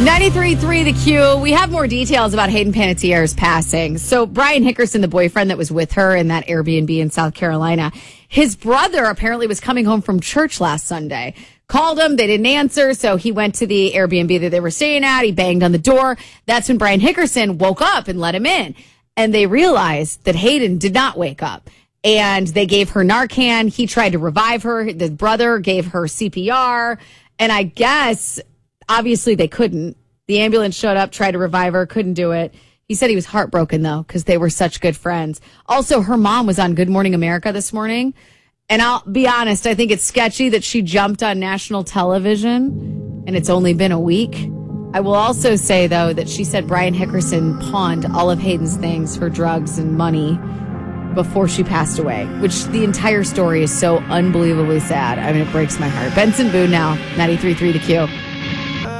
93.3 The Q. We have more details about Hayden Panettiere's passing. So Brian Hickerson, the boyfriend that was with her in that Airbnb in South Carolina, his brother apparently was coming home from church last Sunday. Called him. They didn't answer. So he went to the Airbnb that they were staying at. He banged on the door. That's when Brian Hickerson woke up and let him in. And they realized that Hayden did not wake up. And they gave her Narcan. He tried to revive her. The brother gave her CPR. And I guess, obviously, they couldn't. The ambulance showed up, tried to revive her, couldn't do it. He said he was heartbroken, though, because they were such good friends. Also, her mom was on Good Morning America this morning. And I'll be honest, I think it's sketchy that she jumped on national television, and it's only been a week. I will also say, though, that she said Brian Hickerson pawned all of Hayden's things for drugs and money before she passed away, which the entire story is so unbelievably sad. I mean, it breaks my heart. Benson Boone now, 93.3 The Q.